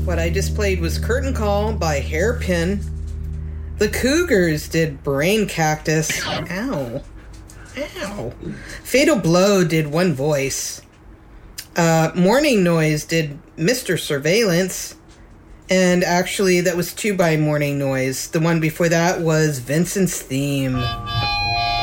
What I just played was Curtain Call by Hairpin. The Cougars did Brain Cactus. Ow. Ow. Fatal Blow did One Voice. Morning Noise did Mr. Surveillance. And actually, that was 2 by Morning Noise. The one before that was Vincent's Theme.